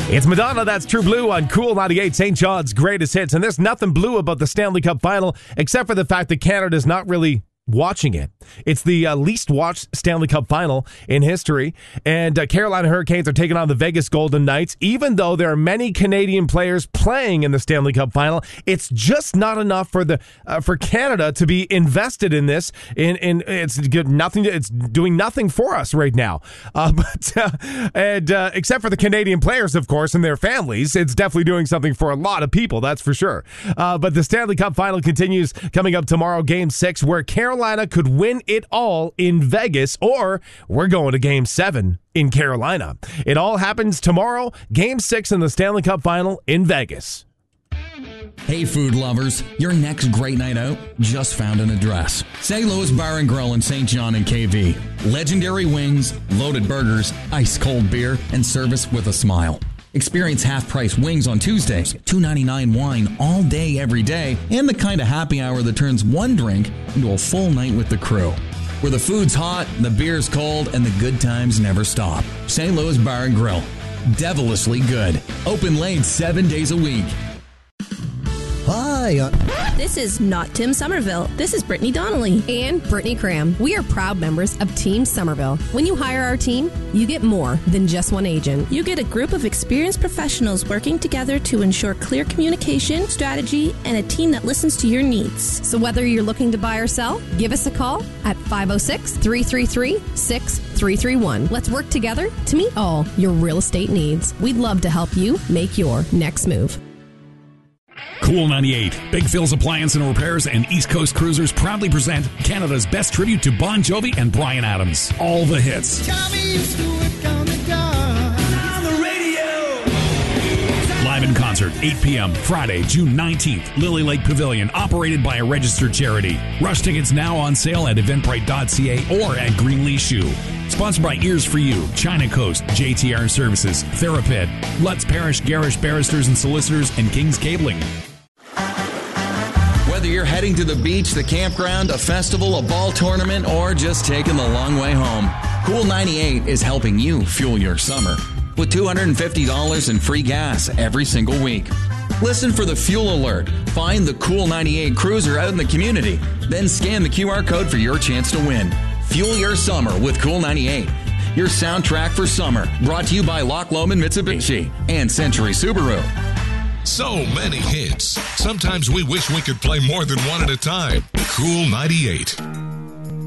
It's Madonna, that's True Blue on Cool 98, St. John's greatest hits. And there's nothing blue about the Stanley Cup final, except for the fact that Canada's not really watching it. It's the least watched Stanley Cup final in history. And Carolina Hurricanes are taking on the Vegas Golden Knights. Even though there are many Canadian players playing in the Stanley Cup final, it's just not enough for for Canada to be invested in this. It's doing nothing for us right now. Except for the Canadian players, of course, and their families, it's definitely doing something for a lot of people. That's for sure. But the Stanley Cup final continues coming up tomorrow, Game 6, where Carolina could win it all in Vegas, or we're going to Game 7 in Carolina. It all happens tomorrow, Game 6 in the Stanley Cup final in Vegas. Hey food lovers, your next great night out just found an address. St. Louis Bar and Grill in St. John and KV. Legendary wings, loaded burgers, ice cold beer, and service with a smile. Experience half-price wings on Tuesdays, $2.99 wine all day, every day, and the kind of happy hour that turns one drink into a full night with the crew. Where the food's hot, the beer's cold, and the good times never stop. St. Louis Bar and Grill. Devilishly good. Open late 7 days a week. Hi. This is not Tim Somerville. This is Brittany Donnelly. And Brittany Cram. We are proud members of Team Somerville. When you hire our team, you get more than just one agent. You get a group of experienced professionals working together to ensure clear communication, strategy, and a team that listens to your needs. So whether you're looking to buy or sell, give us a call at 506-333-6331. Let's work together to meet all your real estate needs. We'd love to help you make your next move. Cool 98, Big Phil's Appliance and Repairs and East Coast Cruisers proudly present Canada's best tribute to Bon Jovi and Bryan Adams. All the hits. Live in concert, 8 p.m., Friday, June 19th, Lily Lake Pavilion, operated by a registered charity. Rush tickets now on sale at eventbrite.ca or at Greenlee Shoe. Sponsored by Ears for You, China Coast, JTR Services, Therapid, Lutz Parish Garish Barristers and Solicitors, and King's Cabling. Whether you're heading to the beach, the campground, a festival, a ball tournament, or just taking the long way home, Cool 98 is helping you fuel your summer with $250 in free gas every single week. Listen for the fuel alert. Find the Cool 98 cruiser out in the community. Then scan the QR code for your chance to win. Fuel your summer with Cool 98. Your soundtrack for summer. Brought to you by Loch Lomond Mitsubishi and Century Subaru. So many hits. Sometimes we wish we could play more than one at a time. Cool 98.